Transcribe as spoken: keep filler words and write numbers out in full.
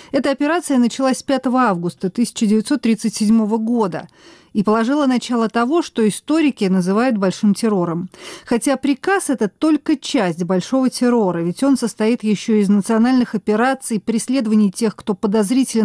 Эта операция началась пятого августа тысяча девятьсот тридцать седьмого года и положила начало того, что историки называют большим террором. Хотя приказ – это только часть большого террора, ведь он состоит еще из национальных операций, преследований тех, кто подозрителен